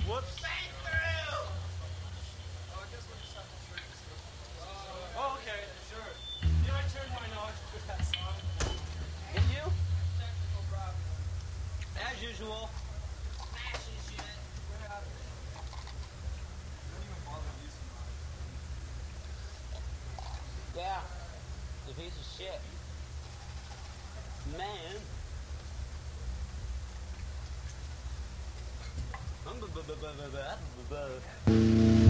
Whoops. Oh, okay, sure. You know, I turned mine on with that song. Did you? As usual. Yeah. The piece of shit. Man. I'm